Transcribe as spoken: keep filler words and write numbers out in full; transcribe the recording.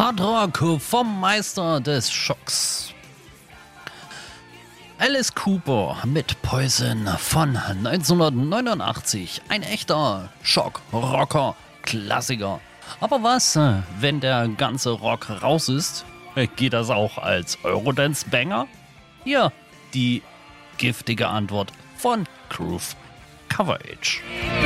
Hardrock vom Meister des Schocks. Alice Cooper mit Poison von neunzehnhundertneunundachtzig. Ein echter Schock-Rocker-Klassiker. Aber was, wenn der ganze Rock raus ist? Geht das auch als Eurodance-Banger? Hier die giftige Antwort von Groove Coverage.